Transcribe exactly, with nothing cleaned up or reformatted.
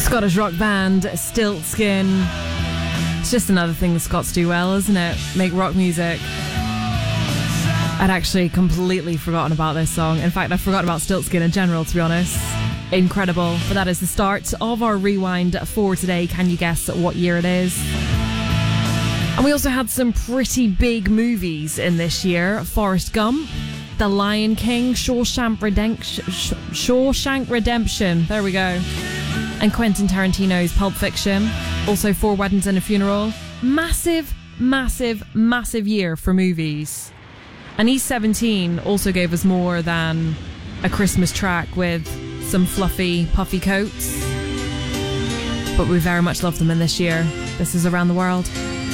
Scottish rock band Stiltskin. It's just another thing the Scots do well, isn't it? Make rock music. I'd actually completely forgotten about this song. In fact, I forgot about Stiltskin in general, to be honest. Incredible. But that is the start of our rewind for today. Can you guess what year it is? And we also had some pretty big movies in this year. Forrest Gump, The Lion King, Shawshank Redemption, Shawshank Redemption. There we go. And Quentin Tarantino's Pulp Fiction. Also Four Weddings and a Funeral. Massive, massive, massive year for movies. And E seventeen also gave us more than a Christmas track with some fluffy, puffy coats. But we very much love them in this year. This is Around the World.